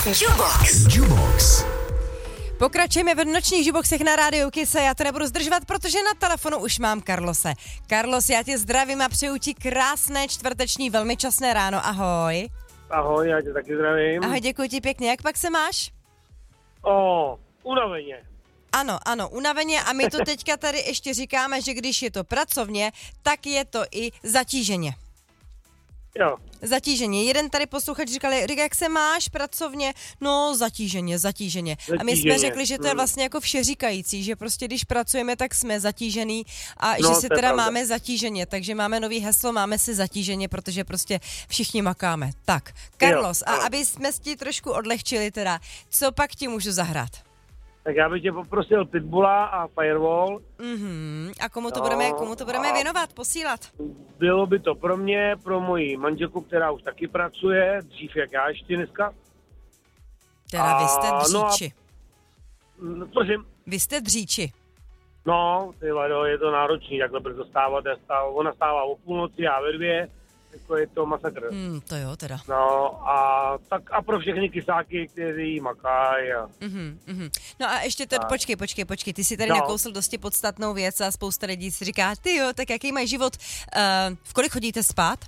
Jubox. Pokračujeme v nočních juboxech na rádiu Kiss a já to nebudu zdržovat, protože na telefonu už mám Karlose. Karlos, já tě zdravím a přeju ti krásné čtvrteční velmi časné ráno. Ahoj. Ahoj, já tě taky zdravím. Ahoj, děkuji ti pěkně. Jak pak se máš? Unaveně. Ano, unaveně a my to teďka tady ještě říkáme, že když je to pracovně, tak je to i zatíženě. Jo. Zatíženě. Jeden tady posluchač říkal, jak se máš pracovně? No, zatíženě. A my jsme řekli, že to je vlastně jako všeříkající, že prostě když pracujeme, tak jsme zatížený a že si teda máme zatíženě, takže máme nový heslo, máme si zatíženě, protože prostě všichni makáme. Tak, Carlos, a aby jsme ti trošku odlehčili teda, co pak ti můžu zahrát? Tak já bych tě poprosil Pitbulla a Firewall. A komu to budeme věnovat, posílat? Bylo by to pro mě, pro moji manželku, která už taky pracuje, dřív jak já ještě dneska. Teda vy jste dříči. Vy jste dříči. No, ty vado, je to náročný takhle brzo stávat. Ona stává o půlnoci, já ve 2. Jako je to masakr. To jo, teda. No a pro všechny kysáky, kteří makají. No a ještě teď, počkej, ty si tady nakousl dosti podstatnou věc a spousta lidí si říká, ty jo, tak jaký mají život, v kolik chodíte spát?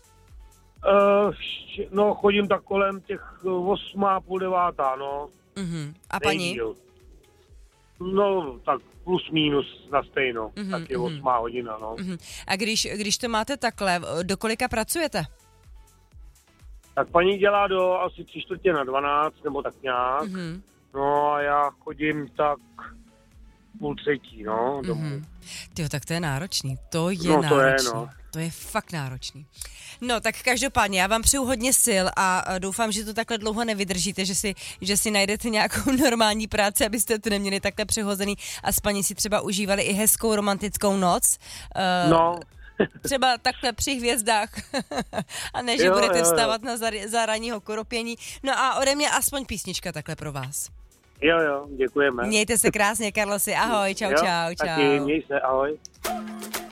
Chodím tak kolem těch 8:30, 9, no. A paní? Nejdíl. No, tak plus minus na stejno, tak je 8 hodina, no. A když to máte takhle, do kolika pracujete? Tak paní dělá do asi 11:45, nebo tak nějak. No a já chodím tak 2:30, no, domů. Tyjo, tak to je náročný, To je, no. To je fakt náročný. No, tak každopádně, já vám přeju hodně sil a doufám, že to takhle dlouho nevydržíte, že si najdete nějakou normální práci, abyste to neměli takhle přehozený a s paní si třeba užívali i hezkou romantickou noc. No. Třeba takhle při hvězdách a ne, že budete vstávat na za ranního koropění. No a ode mě aspoň písnička takhle pro vás. Jo, děkujeme. Mějte se krásně, Karlosi, ahoj, čau. Taky, měj se, ahoj.